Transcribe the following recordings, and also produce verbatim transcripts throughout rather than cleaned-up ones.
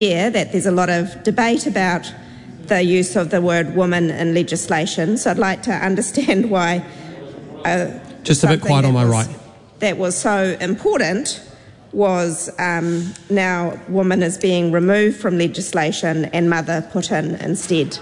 Yeah, that there's a lot of debate about the use of the word woman in legislation, so I'd like to understand why... Uh, Just a bit quiet on my was, right. That was so important was um, now woman is being removed from legislation and mother put in instead.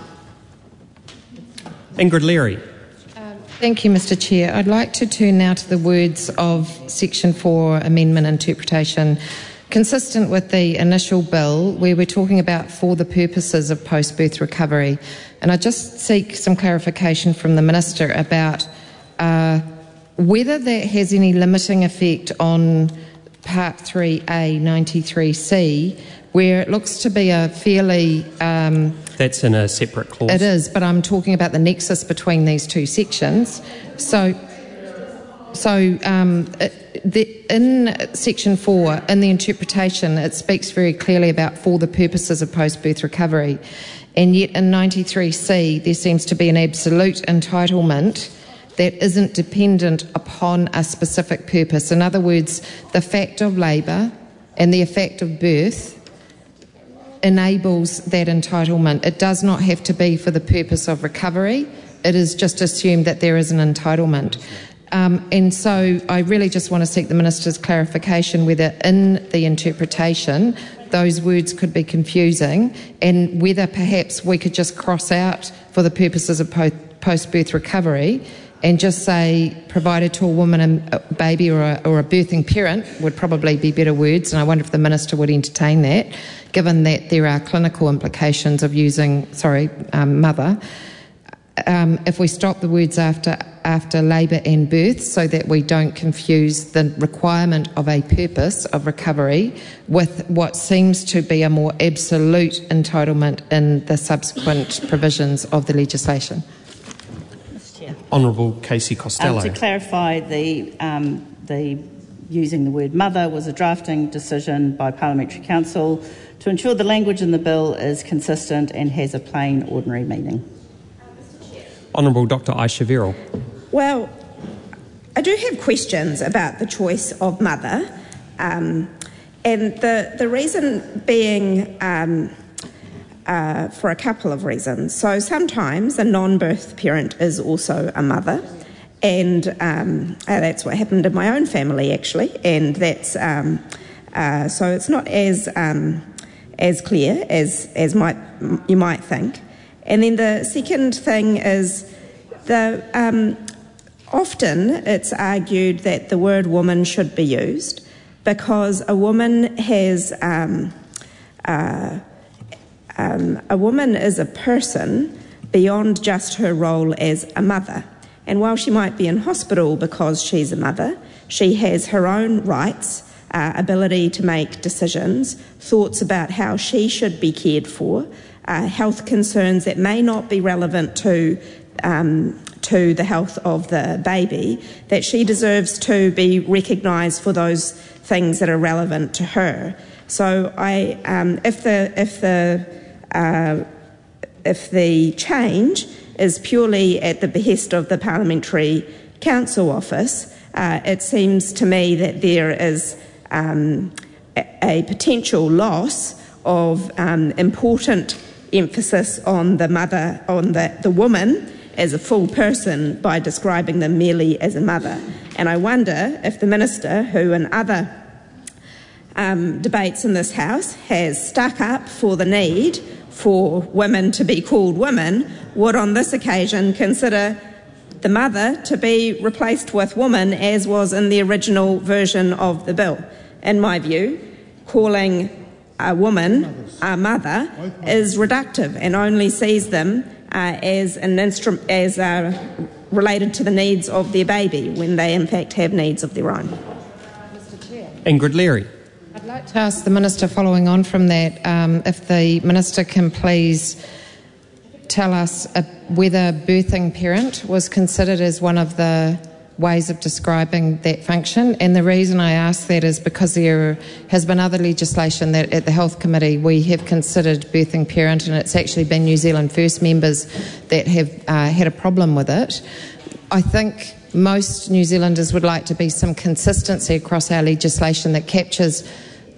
Ingrid Leary. Thank you, Mr Chair. I'd like to turn now to the words of Section four Amendment Interpretation. Consistent with the initial bill, where we're talking about for the purposes of post-birth recovery. And I just seek some clarification from the Minister about uh, whether that has any limiting effect on Part three A ninety-three C, where it looks to be a fairly... Um, That's in a separate clause. It is, but I'm talking about the nexus between these two sections. So, so um, the, in Section four, in the interpretation, it speaks very clearly about for the purposes of post-birth recovery. And yet in ninety-three C, there seems to be an absolute entitlement that isn't dependent upon a specific purpose. In other words, the fact of labour and the effect of birth enables that entitlement. It does not have to be for the purpose of recovery. It is just assumed that there is an entitlement. Um, and so I really just want to seek the Minister's clarification whether in the interpretation those words could be confusing and whether perhaps we could just cross out for the purposes of po- post-birth recovery and just say provided to a woman and a baby or a, or a birthing parent would probably be better words, and I wonder if the Minister would entertain that, given that there are clinical implications of using, sorry, um, mother. Um, if we stop the words after after labour and birth so that we don't confuse the requirement of a purpose of recovery with what seems to be a more absolute entitlement in the subsequent provisions of the legislation. Honourable Casey Costello. Um, to clarify, the, um, the using the word mother was a drafting decision by Parliamentary Council to ensure the language in the bill is consistent and has a plain, ordinary meaning. Honourable Doctor Aisha Verrill. Well, I do have questions about the choice of mother, um, and the, the reason being... Um, Uh, for a couple of reasons. So sometimes a non-birth parent is also a mother, and um, uh, that's what happened in my own family actually, and that's um, uh, so it's not as um, as clear as as might you might think. And then the second thing is the um, often it's argued that the word woman should be used because a woman has um, uh, Um, a woman is a person beyond just her role as a mother. And while she might be in hospital because she's a mother, she has her own rights, uh, ability to make decisions, thoughts about how she should be cared for, uh, health concerns that may not be relevant to um, to the health of the baby, that she deserves to be recognised for those things that are relevant to her. So I, um, if the if the Uh, if the change is purely at the behest of the Parliamentary Council Office, uh, it seems to me that there is um, a, a potential loss of um, important emphasis on the mother, on the, the woman as a full person by describing them merely as a mother. And I wonder if the Minister, who in other um, debates in this House has stuck up for the need for women to be called women, would on this occasion consider the mother to be replaced with woman as was in the original version of the bill. In my view, calling a woman a mother is reductive and only sees them uh, as an instrument, as uh, related to the needs of their baby when they in fact have needs of their own. Mister Chair. Ingrid Leary. I'd like to ask the Minister, following on from that, um, if the Minister can please tell us uh, whether birthing parent was considered as one of the ways of describing that function. And the reason I ask that is because there has been other legislation that at the Health Committee we have considered birthing parent, and it's actually been New Zealand First members that have uh, had a problem with it. I think most New Zealanders would like to be some consistency across our legislation that captures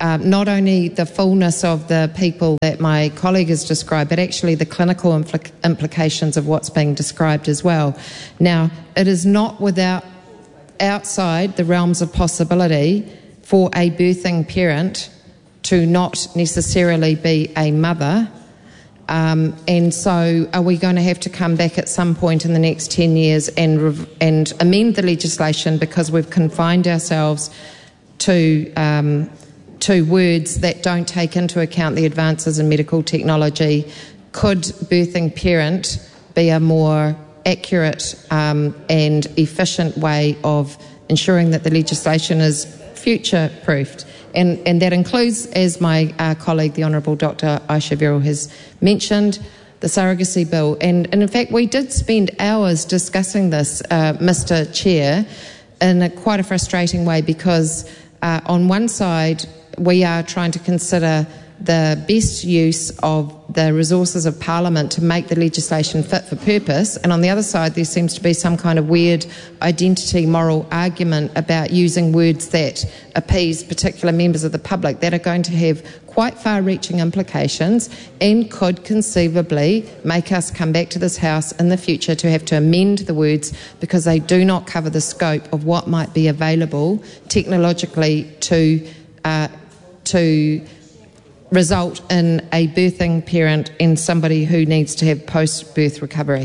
uh, not only the fullness of the people that my colleague has described, but actually the clinical impl- implications of what's being described as well. Now, it is not without outside the realms of possibility for a birthing parent to not necessarily be a mother. Um, and so are we going to have to come back at some point in the next ten years and, rev- and amend the legislation because we've confined ourselves to um, to words that don't take into account the advances in medical technology? Could birthing parent be a more accurate um, and efficient way of ensuring that the legislation is future-proofed? And, and that includes, as my uh, colleague, the Honourable Doctor Aisha Verrall, has mentioned, the surrogacy bill. And, and in fact, we did spend hours discussing this, uh, Mister Chair, in a quite a frustrating way because uh, on one side, we are trying to consider the best use of the resources of Parliament to make the legislation fit for purpose, and on the other side there seems to be some kind of weird identity moral argument about using words that appease particular members of the public that are going to have quite far-reaching implications and could conceivably make us come back to this House in the future to have to amend the words because they do not cover the scope of what might be available technologically to uh, to result in a birthing parent and somebody who needs to have post-birth recovery.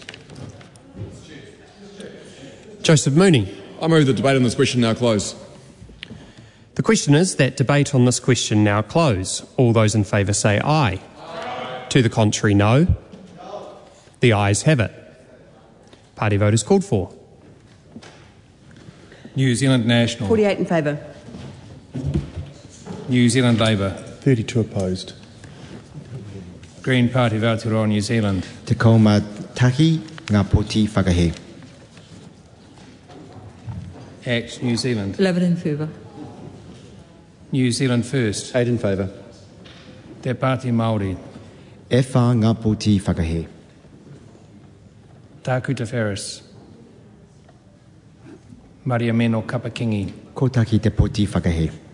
Joseph Mooney. I move the debate on this question now close. The question is that debate on this question now close. All those in favour say aye. Aye. To the contrary, no. No. The ayes have it. Party vote is called for. New Zealand National. forty-eight in favour. New Zealand Labour. thirty-two opposed. Green Party of Aotearoa New Zealand. Te kauma tahi ngā poti whakahe. Act New Zealand. eleven in favour. New Zealand First. eight in favour. Te Pāti Māori. E whā ngā poti whakahe. Tākuta Ferris. Maria Meno Kapakingi. Ko taki te poti whakahe.